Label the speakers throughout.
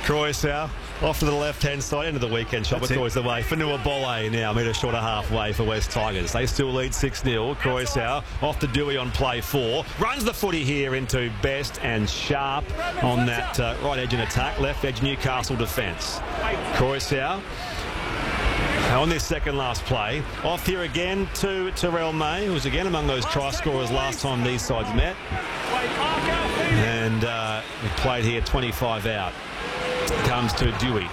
Speaker 1: Croissant off to the left-hand side, into the weekend shot, but always the way. Fanua Bolle now, metre short of halfway for West Tigers. They still lead 6-0. Croissant off to Dewey on play 4. Runs the footy here into Best and Sharp on that right edge in attack. Left edge Newcastle defence. Croissant on this second last play. Off here again to Terrell May, who was again among those try scorers last time these sides met. And we played here 25 out. Comes to Dewey.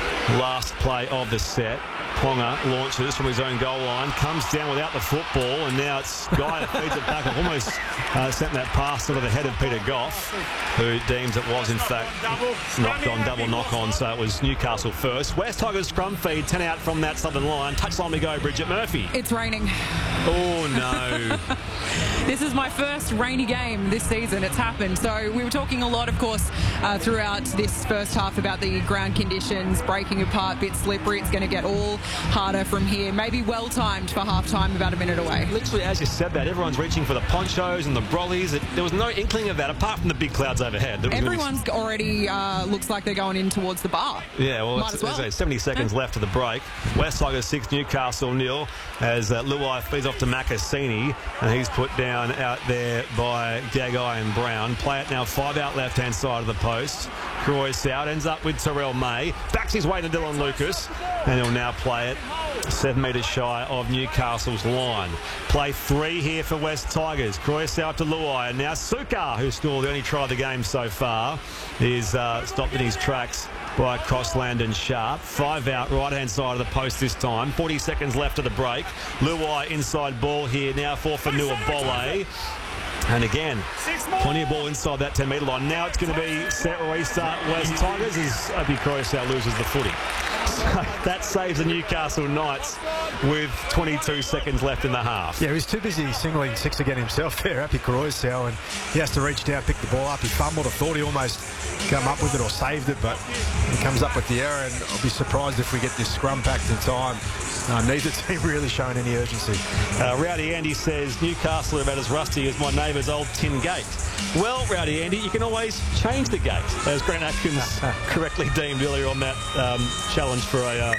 Speaker 1: Last play of the set. Ponga launches from his own goal line, comes down without the football, and now it's Guy that feeds it back. Almost sent that pass to the head of Peter Goff, who deems it was in fact knocked on, double knock on, so it was Newcastle first. West Tigers scrum feed, 10 out from that southern line. Touchline we go, Bridget Murphy.
Speaker 2: It's raining.
Speaker 1: Oh no.
Speaker 2: This is my first rainy game this season. It's happened. So we were talking a lot, of course, throughout this first half about the ground conditions, breaking apart, a bit slippery. It's going to get all harder from here. Maybe well timed for half time, about a minute away.
Speaker 1: Literally, as you said that, everyone's reaching for the ponchos and the brollies. There was no inkling of that, apart from the big clouds overhead.
Speaker 2: Everyone's already looks like they're going in towards the bar.
Speaker 1: Yeah, well, it's 70 seconds left of the break. West Tigers 6, Newcastle 0, as Luai feeds off to Macassini, and he's put down out there by Gagai and Brown. Play it now 5 out left-hand side of the post. Croissant ends up with Terrell May. Backs his way to Dylan Lucas, and he'll now play it 7 metres shy of Newcastle's line. Play 3 here for West Tigers. Croissant to Luai, and now Suka, who scored the only try of the game so far, is stopped in his tracks by Crossland and Sharp. 5 out, right-hand side of the post this time. 40 seconds left of the break. Luai inside ball here now for Fanua Bolle. And again, plenty of ball inside that 10-metre line. Now it's going to be set restart West Tigers as Opie Croissant loses the footy. So that saves the Newcastle Knights with 22 seconds left in the half.
Speaker 3: Yeah, he was too busy singling 6 again himself there, Opie Croissant, and he has to reach down, pick the ball up. He fumbled. I thought he almost come up with it or saved it, but he comes up with the error, and I'll be surprised if we get this scrum packed in time. Neither team really showing any urgency.
Speaker 1: Rowdy Andy says Newcastle are about as rusty as my neighbour's old tin gate. Well, Rowdy Andy, you can always change the gate, as Grant Atkins correctly deemed earlier on that challenge for a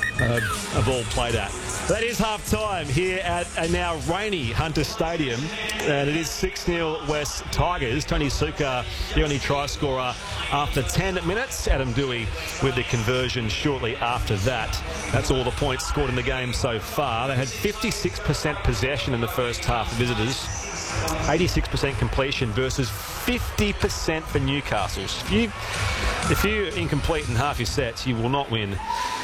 Speaker 1: ball played at. That is half-time here at a now rainy Hunter Stadium, and it is 6-0 West Tigers. Tony Suka, the only try scorer after 10 minutes. Adam Dewey with the conversion shortly after that. That's all the points scored in the game so far. They had 56% possession in the first half, the visitors. 86% completion versus 50% for Newcastle. If you're incomplete in half your sets, you will not win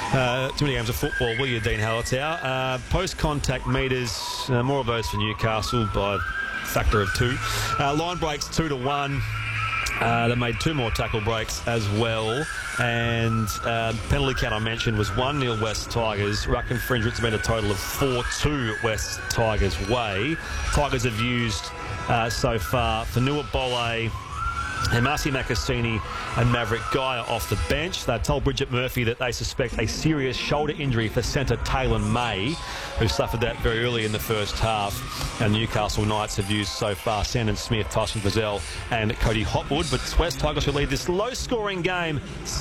Speaker 1: too many games of football, will you, Dean Hallertau? Post-contact metres, more of those for Newcastle by a factor of 2. Line breaks 2-1. They made 2 more tackle breaks as well, and penalty count I mentioned was 1-0 West Tigers. Ruck infringements made a total of 4-2 West Tigers way. Tigers have used so far Fanua Bolle and Marcy Macassini and Maverick Geyer off the bench. They told Bridget Murphy that they suspect a serious shoulder injury for centre Taylor May, who suffered that very early in the first half. And Newcastle Knights have used so far Sandon Smith, Tyson Frizzell and Cody Hotwood. But West Tigers will lead this low-scoring game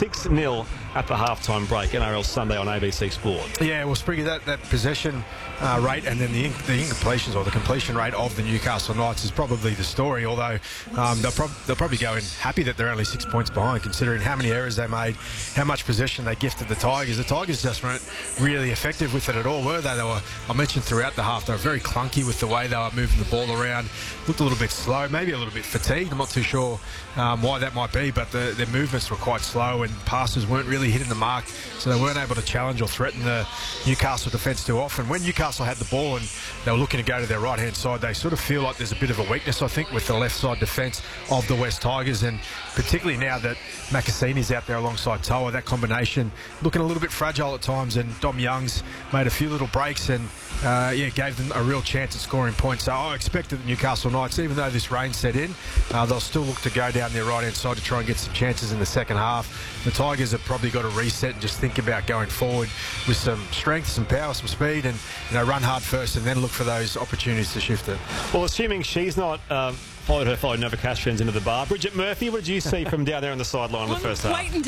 Speaker 1: 6-0 at the halftime break. NRL Sunday on ABC Sport.
Speaker 3: Yeah, well, Spriggy, that possession rate and then the incompletions or the completion rate of the Newcastle Knights is probably the story, although they'll probably go in happy that they're only 6 points behind, considering how many errors they made, how much possession they gifted the Tigers. The Tigers just weren't really effective with it at all, were they? I mentioned throughout the half, they were very clunky with the way they were moving the ball around, looked a little bit slow, maybe a little bit fatigued. I'm not too sure why that might be, but their movements were quite slow and passes weren't really hitting the mark, so they weren't able to challenge or threaten the Newcastle defence too often. When Newcastle had the ball and they were looking to go to their right-hand side, they sort of feel like there's a bit of a weakness, I think, with the left-side defence of the West Tigers, and particularly now that Macassini's out there alongside Toa, that combination looking a little bit fragile at times, and Dom Young's made a few little breaks and gave them a real chance at scoring points. So I expect that the Newcastle Knights, even though this rain set in, they'll still look to go down their right-hand side to try and get some chances in the second half. The Tigers have probably got to reset and just think about going forward with some strength, some power, some speed, and run hard first and then look for those opportunities to shift it.
Speaker 1: Well, assuming she's not followed Nova Castrans into the bar, Bridget Murphy, what did you see from down there on the sideline in the first half?